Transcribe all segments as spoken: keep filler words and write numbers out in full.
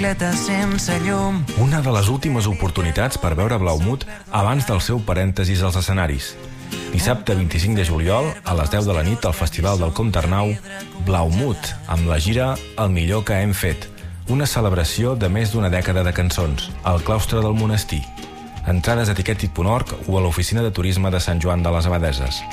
sense llum. Una de les últimes oportunitats per veure Blaumut abans del seu parèntesis als escenaris. Dissabte vint-i-cinc de juliol, a les deu de la nit, al Festival del Comte Arnau, Blaumut, amb la gira El millor que hem fet, una celebració de més d'una dècada de cançons, al claustre del monestir. Entrades a tiquetit punt org o a l'oficina de turisme de Sant Joan de les Abadeses.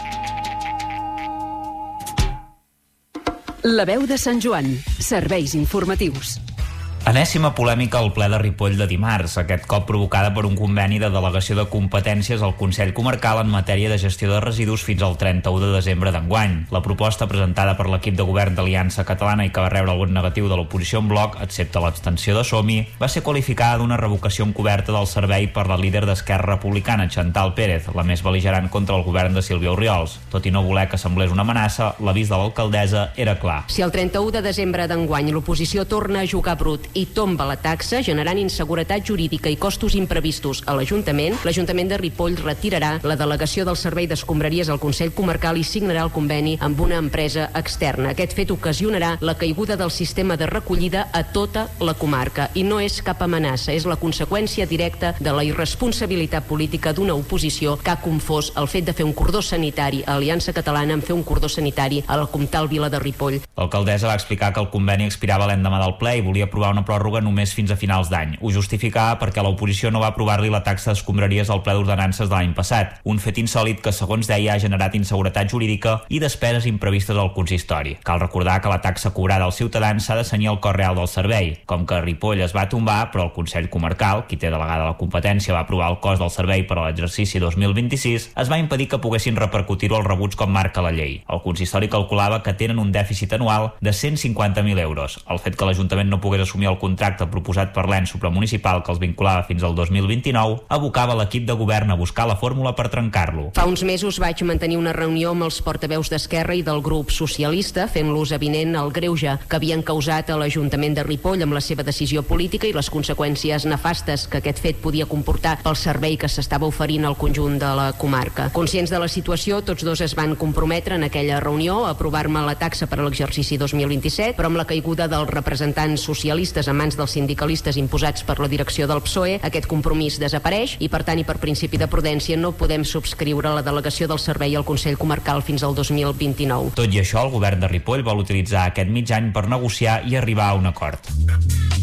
La veu de Sant Joan. Serveis informatius. Enèsima polèmica al ple de Ripoll de dimarts, aquest cop provocada per un conveni de delegació de competències al Consell Comarcal en matèria de gestió de residus fins al trenta-u de desembre d'enguany. La proposta presentada per l'equip de govern d'Aliança Catalana i que va rebre el vot negatiu de l'oposició en bloc, excepte l'abstenció de Som-hi, va ser qualificada d'una revocació encoberta del servei per la líder d'Esquerra Republicana, Chantal Pérez, la més bel·ligerant contra el govern de Sílvia Orriols. Tot i no voler que semblés una amenaça, l'avís de l'alcaldessa era clar. Si el trenta-u de desembre d'enguany l'oposició torna a jugar brut i tomba la taxa, generant inseguretat jurídica i costos imprevistos a l'Ajuntament, l'Ajuntament de Ripoll retirarà la delegació del servei d'escombraries al Consell Comarcal i signarà el conveni amb una empresa externa. Aquest fet ocasionarà la caiguda del sistema de recollida a tota la comarca i no és cap amenaça, és la conseqüència directa de la irresponsabilitat política d'una oposició que ha confós el fet de fer un cordó sanitari a Aliança Catalana amb fer un cordó sanitari a la Comtal Vila de Ripoll. L'alcaldessa va explicar que el conveni expirava l'endemà del ple i volia aprovar una pròrroga només fins a finals d'any. Ho justificava perquè l'oposició no va aprovar-li la taxa d'escombraries al ple d'ordenances de l'any passat, un fet insòlit que, segons deia, ha generat inseguretat jurídica i despeses imprevistes al consistori. Cal recordar que la taxa cobrada als ciutadans s'ha de cenyir al cost real del servei. Com que Ripoll es va tombar, però el Consell Comarcal, qui té delegada la competència, va aprovar el cost del servei per a l'exercici dos mil vint-i-sis, es va impedir que poguessin repercutir-ho als rebuts com marca la llei. El consistori calculava que tenen un dèficit anual de cent cinquanta mil euros. El fet que l'Ajuntament no pogués assumir el contracte proposat per l'ens supramunicipal que els vinculava fins al dos mil vint-i-nou abocava l'equip de govern a buscar la fórmula per trencar-lo. Fa uns mesos vaig mantenir una reunió amb els portaveus d'Esquerra i del grup socialista, fent-los avinent el greuge que havien causat a l'Ajuntament de Ripoll amb la seva decisió política i les conseqüències nefastes que aquest fet podia comportar pel servei que s'estava oferint al conjunt de la comarca. Conscients de la situació, tots dos es van comprometre en aquella reunió a aprovar-me la taxa per a l'exercici dos mil vint-i-set, però amb la caiguda dels representants socialistes a mans dels sindicalistes imposats per la direcció del P S O E, aquest compromís desapareix i, per tant, i per principi de prudència, no podem subscriure la delegació del servei al Consell Comarcal fins al dos mil vint-i-nou. Tot i això, el govern de Ripoll vol utilitzar aquest mig any per negociar i arribar a un acord.